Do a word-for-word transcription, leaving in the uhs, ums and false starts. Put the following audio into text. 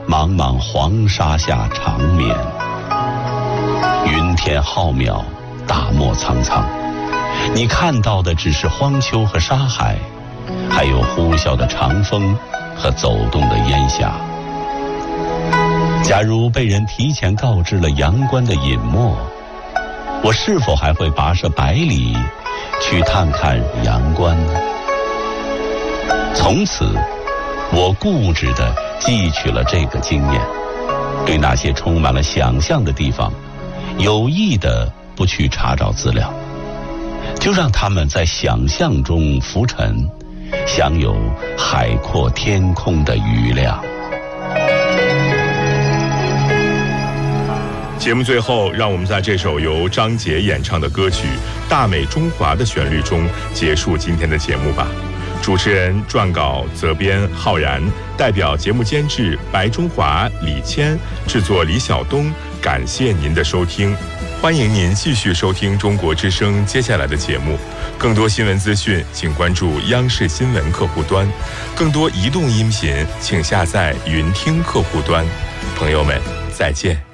茫茫黄沙下长眠。云天浩渺，大漠苍苍，你看到的只是荒丘和沙海，还有呼啸的长风和走动的烟霞。假如被人提前告知了阳关的隐没，我是否还会跋涉百里去探看阳关呢？从此我固执地汲取了这个经验，对那些充满了想象的地方有意地不去查找资料，就让他们在想象中浮沉，享有海阔天空的余量。 节目最后，让我们在这首由张杰演唱的歌曲《大美中华》的旋律中结束今天的节目吧。主持人、撰稿、责编浩然，代表节目监制白中华、李谦，制作李晓东。感谢您的收听，欢迎您继续收听中国之声接下来的节目。更多新闻资讯，请关注央视新闻客户端；更多移动音频，请下载云听客户端。朋友们，再见。